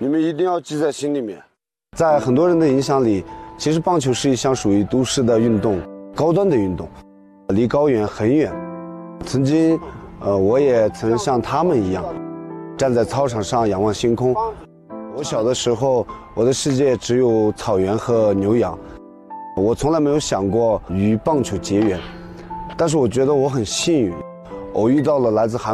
你们一定要记在心里面。在很多人的影响里，其实棒球是一项属于都市的运动，高端的运动，离高远很远。曾经，我也曾像他们一样，站在操场上仰望星空。我小的时候，我的世界只有草原和牛羊，我从来没有想过与棒球结缘。但是我觉得我很幸运，偶遇到了来自韩